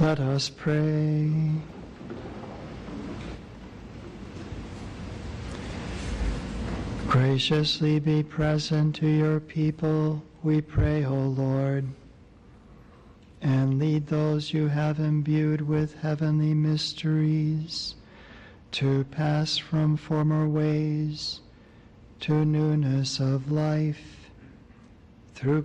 Let us pray. Graciously be present to your people, we pray, O Lord, and lead those you have imbued with heavenly mysteries to pass from former ways to newness of life, through